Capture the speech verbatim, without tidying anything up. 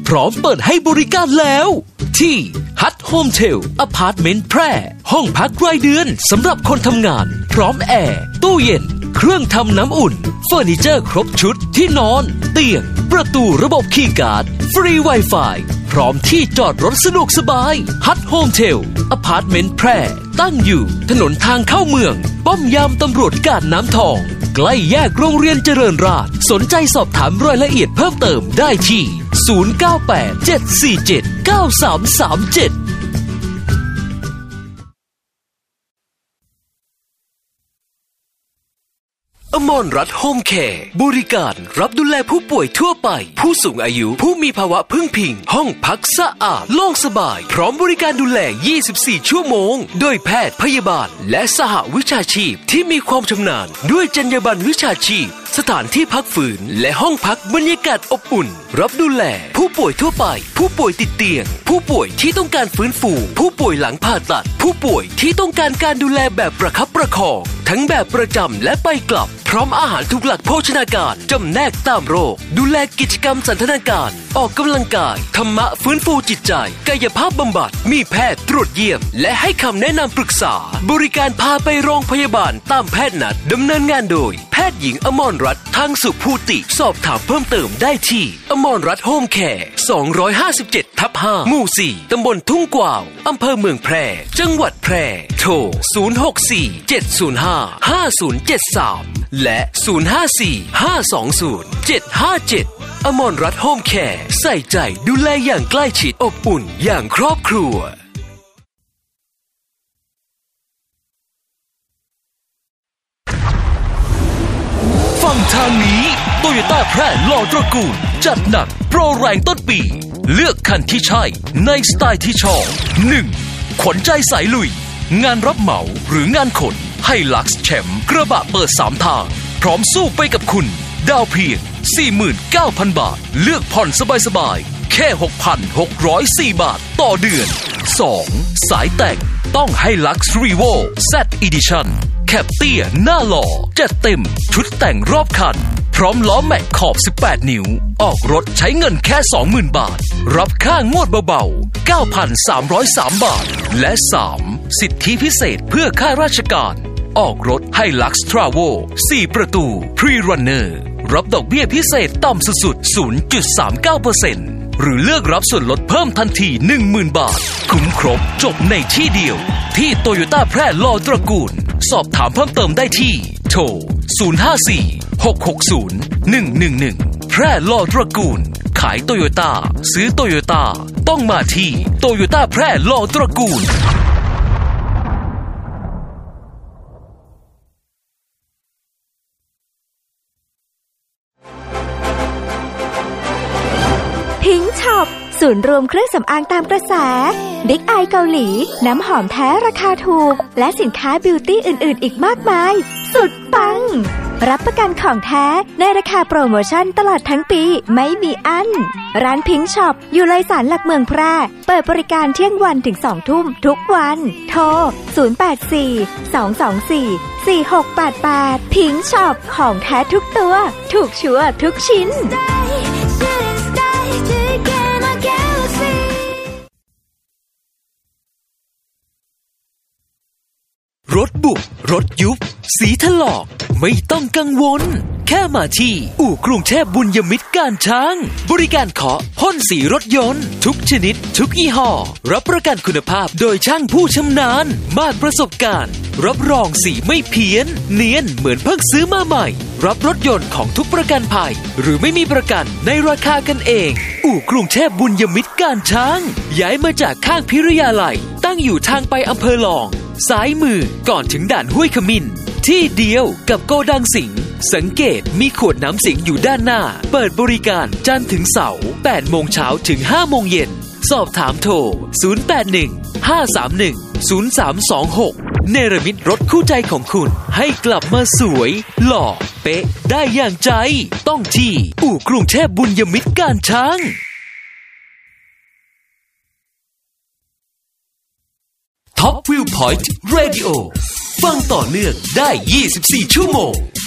พร้อมเปิดให้บริการแล้วที่ Hut Hotel อพาร์ตเมนต์แพร่ห้องพักรายเดือนสำหรับคนทำงานพร้อมแอร์ตู้เย็นเครื่องทำน้ำอุ่นเฟอร์นิเจอร์ครบชุดที่นอนเตียงประตูระบบคีย์การ์ดฟรี Wi-Fi พร้อมที่จอดรถสะดวกสบาย Hut Hotel อพาร์ตเมนต์แพร่ตั้งอยู่ถนนทางเข้าเมืองป้อมยามตำรวจกาดน้ำทองใกล้แยกโรงเรียนเจริญราษฎร์สนใจสอบถามรายละเอียดเพิ่มเติมได้ที่ศูนย์ เก้า แปด เจ็ด สี่ เจ็ด เก้า สาม สาม เจ็ดอมรรัตน์โฮมแคร์บริการรับดูแลผู้ป่วยทั่วไปผู้สูงอายุผู้มีภาวะพึ่งพิงห้องพักสะอาดโล่งสบายพร้อมบริการดูแลยี่สิบสี่ชั่วโมงโดยแพทย์พยาบาลและสหวิชาชีพที่มีความชำนาญด้วยจรรยาบรรณวิชาชีพสถานที่พักฟื้นและห้องพักบรรยากาศอบอุ่นรับดูแลผู้ป่วยทั่วไปผู้ป่วยติดเตียงผู้ป่วยที่ต้องการฟื้นฟูผู้ป่วยหลังผ่าตัดผู้ป่วยที่ต้องการการดูแลแบบประคับประคองทั้งแบบประจำและไปกลับพร้อมอาหารทุกหลักโภชนาการจำแนกตามโรคดูแลกิจกรรมสันทนาการออกกำลังกายธรรมะฟื้นฟูจิตใจกายภาพบำบัดมีแพทย์ตรวจเยี่ยมและให้คำแนะนำปรึกษาบริการพาไปโรงพยาบาลตามแพทย์นัดดำเนินงานโดยแพทย์หญิงอมรรัตน์ทั้งสุภูติสอบถามเพิ่มเติมได้ที่อมรรัตน์โฮมแคร์สองร้อยห้าสิบเจ็ดทับห้าหมู่สี่ตำบลทุ่งกวาวอำเภอเมืองแพร่จังหวัดแพร่โทรศูนย์ หก สี่ เจ็ด ศูนย์ ห้า ห้า ศูนย์ เจ็ด สามและศูนย์ ห้า สี่ ห้า สอง ศูนย์ เจ็ด ห้า เจ็ดอมรรัตน์โฮมแคร์ใส่ใจดูแลอย่างใกล้ชิดอบอุ่นอย่างครอบครัวฟังทางนี้โตโยต้าแพร่หล่อตระกูลจัดหนักโปรแรงต้นปีเลือกคันที่ใช่ในสไตล์ที่ชอบ หนึ่ง ขนใจสายลุยงานรับเหมาหรืองานขนให้ลักซ์แชมป์กระบะเปิดสามทางพร้อมสู้ไปกับคุณดาวเพียง สี่หมื่นเก้าพัน บาทเลือกผ่อนสบายๆแค่ หกพันหกร้อยสี่ บาทต่อเดือน สอง สายแต่งต้องให้ลักซ์รีโว Z Edition แคปเตี้ยหน้าหล่อจัดเต็มชุดแต่งรอบคันพร้อมล้อแม็กขอบสิบแปดนิ้วออกรถใช้เงินแค่ สองหมื่น บาทรับค่างวดเบาๆ เก้าพันสามร้อยสาม บาทและ สาม สิทธิพิเศษเพื่อข้าราชการออกรถให้ Lux Travo สี่ ประตู Pre-Runner รับดอกเบี้ยพิเศษต่ำสุดๆ ศูนย์จุดสามเก้าเปอร์เซ็นต์ หรือเลือกรับส่วนลดเพิ่มทันที หนึ่งหมื่น บาทคุ้มครบจบในที่เดียวที่โตโยต้าแพร่หล่อตระกูลสอบถามเพิ่มเติมได้ที่โทร ศูนย์ ห้า สี่ หก หก ศูนย์ หนึ่ง หนึ่ง หนึ่ง แพร่หล่อตระกูลขายโตโยต้าซื้อโตโยต้าต้องมาที่โตโยต้าแพร่หล่อตระกูลพิงค์ช็อปศูนย์รวมเครื่องสำอางตามกระแสบิ๊กไอเกาหลีน้ำหอมแท้ราคาถูกและสินค้าบิวตี้อื่นๆอีกมากมายสุดปังรับประกันของแท้ในราคาโปรโมชั่นตลอดทั้งปีไม่มีอั้นร้านพิงค์ช็อปอยู่เลยสารหลักเมืองแพร่เปิดบริการเที่ยงวันถึงสองทุ่มทุกวันโทรศูนย์ แปด สี่ สอง สอง สี่ สี่ หก แปด แปดพิงค์ช็อปของแท้ทุกตัวถูกชัวร์ทุกชิ้นรถบุบรถยุบสีถลอกไม่ต้องกังวลแค่มาที่อู่กรุงเทพบุญยมิตรการช้างบริการเคาะพ่นสีรถยนต์ทุกชนิดทุกยี่ห้อรับประกันคุณภาพโดยช่างผู้ชำนาญมากประสบการณ์รับรองสีไม่เพี้ยนเนียนเหมือนเพิ่งซื้อมาใหม่รับรถยนต์ของทุกประกันภัยหรือไม่มีประกันในราคากันเองอู่กรุงเทพบุญยมิตรการช้างย้ายมาจากข้างพิริยาลัยตั้งอยู่ทางไปอำเภอหลองซ้ายมือก่อนถึงด่านห้วยขมิ้นที่เดียวกับโกดังสิงห์สังเกตมีขวดน้ำสิงห์อยู่ด้านหน้าเปิดบริการจันทร์ถึงเสาร์แปดโมงเช้าถึงห้าโมงเย็นสอบถามโทรศูนย์ แปด หนึ่ง ห้า สาม หนึ่ง ศูนย์ สาม สอง หกเนรมิตรถคู่ใจของคุณให้กลับมาสวยหล่อเป๊ะได้อย่างใจต้องที่อู่กรุงเทพบุญยมิตรการช้างTop View Point Radio ฟังต่อเนื่องได้ยี่สิบสี่ชั่วโมง